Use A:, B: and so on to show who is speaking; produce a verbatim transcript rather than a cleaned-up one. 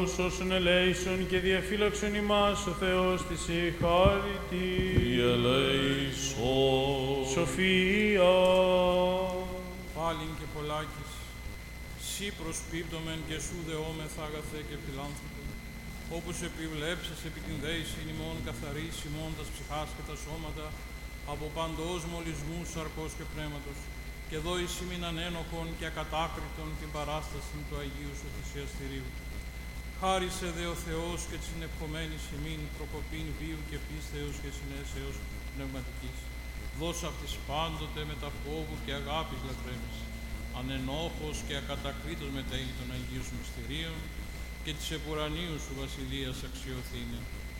A: Όσων ελέησον και διαφύλαξον ημάς ο Θεός της η χάρητη.
B: Διελέησον.
A: Σοφία.
C: Πάλιν και πολλάκις, σύ προσπίπτομεν και σου δεόμεθα αγαθέ και φιλάνθρωπε, όπως επιβλέψες επί την δέησιν ημών καθαρής ημών τας ψυχάς και τα σώματα, από παντός μολυσμού σαρκός και πνεύματος, και δώης ημίν ανένοχον και ακατάκριτον την παράσταση του Αγίου σου θυσιαστηρίου. Χάρισε δε ο Θεός και της συνευχομένης ημίν προκοπήν βίου και πίστεως και συνέσεως πνευματικής. Δώσα αυτής πάντοτε με τα φόβου και αγάπης λατρέμεις, ανενόχος και ακατακρίτως μετέχει των Αγίων σου μυστηρίων και της επουρανίου σου βασιλείας αξιοθήνε.